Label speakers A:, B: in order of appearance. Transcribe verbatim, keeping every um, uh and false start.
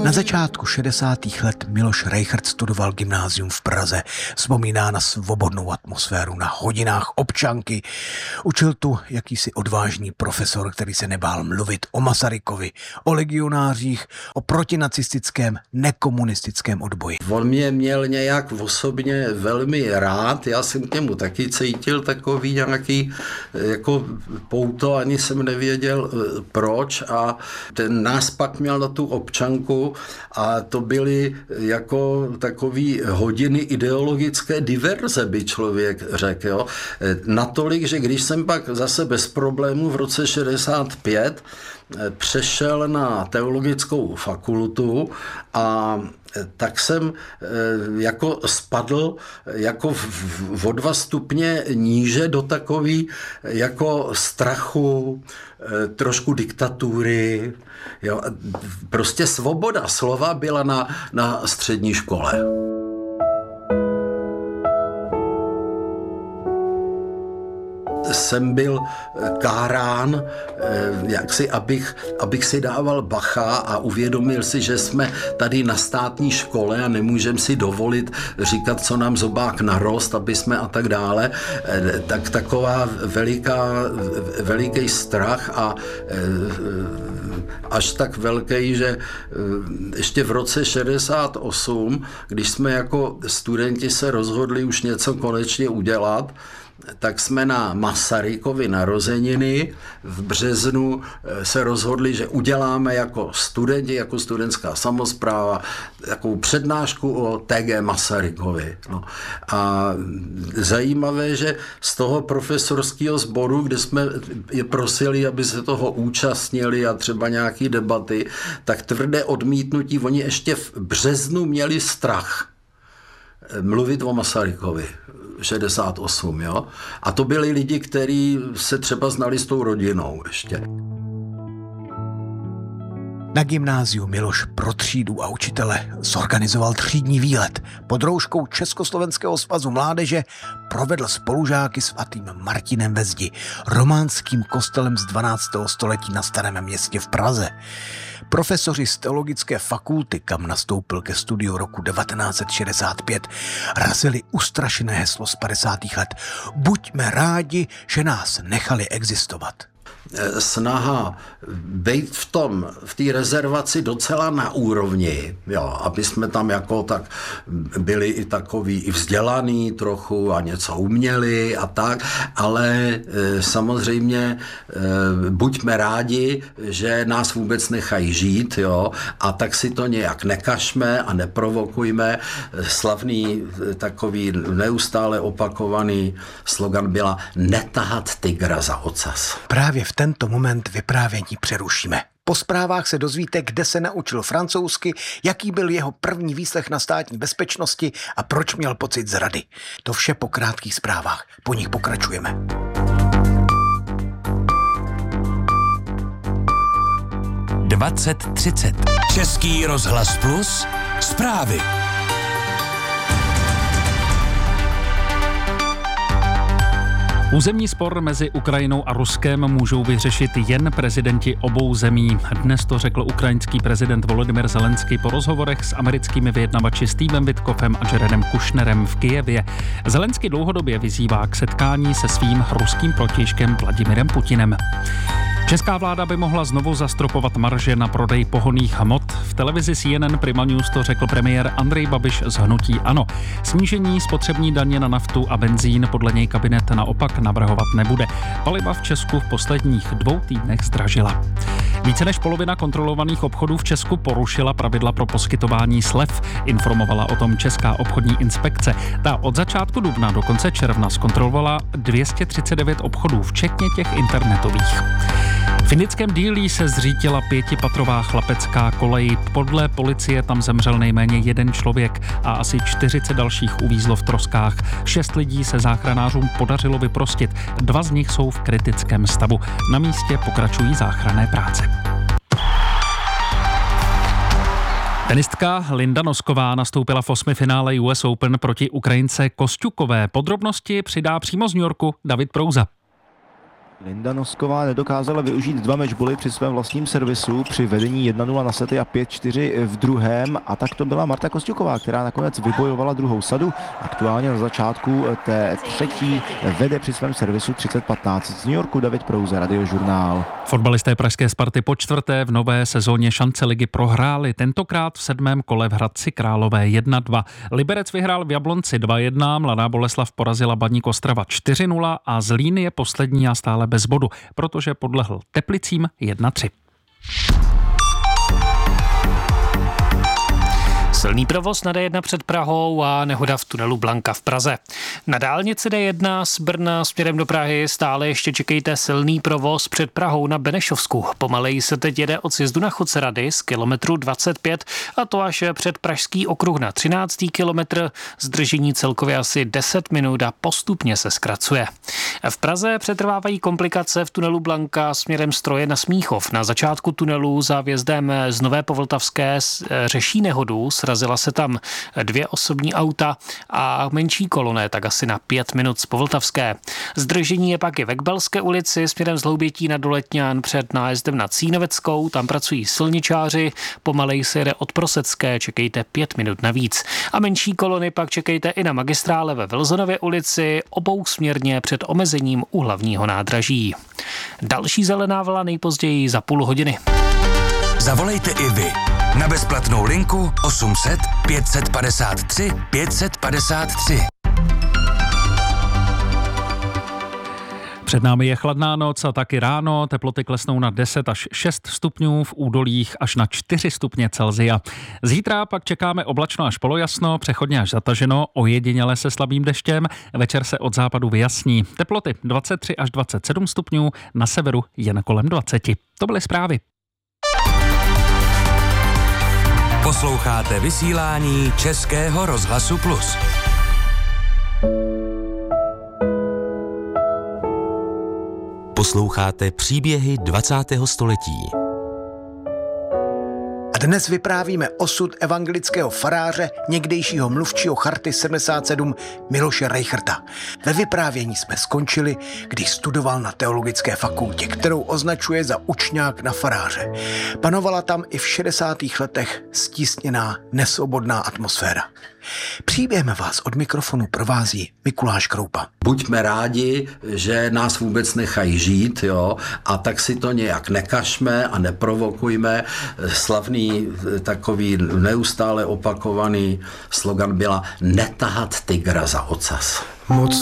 A: Na začátku šedesátých let Miloš Rejchrt studoval gymnázium v Praze. Vzpomíná na svobodnou atmosféru, na hodinách občanky. Učil tu jakýsi odvážný profesor, který se nebál mluvit o Masarykovi, o legionářích, o protinacistickém, nekomunistickém odboji.
B: On mě měl nějak osobně velmi rád, já jsem k němu taky cítil takový nějaký jako pouto, ani jsem nevěděl proč, a ten nás pak měl na tu občanku a to byly jako takový hodiny ideologické diverze, by člověk řekl. Jo. Natolik, že když jsem pak zase bez problémů v roce šedesát pět přešel na teologickou fakultu, a tak jsem jako spadl jako v, o dva stupně níže do takový jako strachu, trošku diktatury. Jo. Prostě svoboda slova byla na, na střední škole. Jsem byl kárán, jaksi, abych, abych si dával bacha a uvědomil si, že jsme tady na státní škole a nemůžeme si dovolit říkat, co nám zobák narost, aby jsme a tak dále. Tak taková veliká, veliký strach a až tak velký, že ještě v roce šedesát osm, když jsme jako studenti se rozhodli už něco konečně udělat, tak jsme na Masarykovy narozeniny v březnu se rozhodli, že uděláme jako studenti, jako studentská samospráva, takovou přednášku o T G Masarykovi. No. A zajímavé, že z toho profesorského sboru, kde jsme je prosili, aby se toho účastnili a třeba nějaký debaty, tak tvrdé odmítnutí, oni ještě v březnu měli strach mluvit o Masarykovi. šedesát osm, jo? A to byli lidi, kteří se třeba znali s tou rodinou ještě.
A: Na gymnáziu Miloš pro třídu a učitele zorganizoval třídní výlet. Pod rouškou Československého svazu mládeže provedl spolužáky svatým Martinem ve Zdi, románským kostelem z dvanáctého století na Starém Městě v Praze. Profesoři z teologické fakulty, kam nastoupil ke studiu roku devatenáct set šedesát pět, razili ustrašené heslo z padesátých let. Buďme rádi, že nás nechali existovat.
B: Snaha být v tom, v té rezervaci docela na úrovni, jo, aby jsme tam jako tak byli i takový i vzdělaný trochu a něco uměli a tak, ale e, samozřejmě e, buďme rádi, že nás vůbec nechají žít, jo, a tak si to nějak nekašme a neprovokujme. Slavný takový neustále opakovaný slogan byla netahat tygra za ocas.
A: Právě v tento moment vyprávění přerušíme. Po zprávách se dozvíte, kde se naučil francouzsky, jaký byl jeho první výslech na státní bezpečnosti a proč měl pocit zrady. To vše po krátkých zprávách. Po nich pokračujeme.
C: dvacet třicet. Český rozhlas plus. Zprávy.
D: Územní spor mezi Ukrajinou a Ruskem můžou vyřešit jen prezidenti obou zemí. Dnes to řekl ukrajinský prezident Volodymyr Zelenský po rozhovorech s americkými vyjednavači Stevem Witkoffem a Jaredem Kushnerem v Kyjevě. Zelenský dlouhodobě vyzývá k setkání se svým ruským protějškem Vladimirem Putinem. Česká vláda by mohla znovu zastropovat marže na prodej pohonných hmot. V televizi C N N Prima News to řekl premiér Andrej Babiš z hnutí ANO. Snížení spotřební daně na naftu a benzín podle něj kabinet naopak navrhovat nebude. Paliva v Česku v posledních dvou týdnech zdražila. Více než polovina kontrolovaných obchodů v Česku porušila pravidla pro poskytování slev, informovala o tom Česká obchodní inspekce. Ta od začátku dubna do konce června zkontrolovala dvě stě třicet devět obchodů, včetně těch internetových. V indickém Dillí se zřítila pětipatrová chlapecká kolej. Podle policie tam zemřel nejméně jeden člověk a asi čtyřicet dalších uvízlo v troskách. Šest lidí se záchranářům podařilo vyprostit. Dva z nich jsou v kritickém stavu. Na místě pokračují záchranné práce. Tenistka Linda Nosková nastoupila v osmifinále U S Open proti Ukrajince Kosťukové. Podrobnosti přidá přímo z New Yorku David Prouza.
E: Linda Nosková nedokázala využít dva matchboly při svém vlastním servisu při vedení jedna nula na sety a pět čtyři v druhém, a tak to byla Marta Kosťuková, která nakonec vybojovala druhou sadu. Aktuálně na začátku té třetí vede při svém servisu třicet patnáct. Z New Yorku David Prouze, Radiožurnál.
D: Fotbalisté pražské Sparty po čtvrté v nové sezóně šance ligy prohráli, tentokrát v sedmém kole v Hradci Králové jedna dva. Liberec vyhrál v Jablonci dva jedna, Mladá Boleslav porazila Baník Ostrava čtyři nula a Zlín je poslední a stále bez bodu, protože podlehl Teplicím jedna tři.
F: Silný provoz na D jedna před Prahou a nehoda v tunelu Blanka v Praze. Na dálnici D jedna z Brna směrem do Prahy stále ještě čekejte silný provoz před Prahou na Benešovsku. Pomaleji se teď jede od sjezdu na Chodce-Rady z kilometru dvacet pět a to až před Pražský okruh na třináctý kilometr. Zdržení celkově asi deset minut a postupně se zkracuje. V Praze přetrvávají komplikace v tunelu Blanka směrem Stroje na Smíchov. Na začátku tunelu za vjezdem z Nové Povltavské řeší nehodu. Srazila se tam dvě osobní auta a menší koloné, tak asi na pět minut z Povltavské. Zdržení je pak i ve Kbelské ulici směrem z Hloubětí na Doletňan před nájezdem na Cínoveckou. Tam pracují silničáři, pomalej se jede od Prosecké, čekejte pět minut navíc. A menší kolony pak čekejte i na magistrále ve Vilzonově ulici, obousměrně před omezením u hlavního nádraží. Další zelená vlna nejpozději za půl hodiny.
C: Zavolejte i vy na bezplatnou linku osm set pět set padesát tři pět set padesát tři.
D: Před námi je chladná noc a taky ráno, teploty klesnou na deset až šest stupňů, v údolích až na čtyři stupně Celsia. Zítra pak čekáme oblačno až polojasno, přechodně až zataženo, ojediněle se slabým deštěm, večer se od západu vyjasní. Teploty dvacet tři až dvacet sedm stupňů, na severu jen kolem dvacet. To byly zprávy.
C: Posloucháte vysílání Českého rozhlasu Plus.
G: Posloucháte příběhy dvacátého století.
A: A dnes vyprávíme osud evangelického faráře, někdejšího mluvčího Charty sedmdesát sedm Miloše Rejchrta. Ve vyprávění jsme skončili, když studoval na teologické fakultě, kterou označuje za učňák na faráře. Panovala tam i v šedesátých letech stísněná, nesvobodná atmosféra. Příběhem vás od mikrofonu provází Mikuláš Kroupa.
B: Buďme rádi, že nás vůbec nechají žít, jo, a tak si to nějak nekažme a neprovokujme. Slavný takový neustále opakovaný slogan byla netahat tygra za ocas.
H: Moc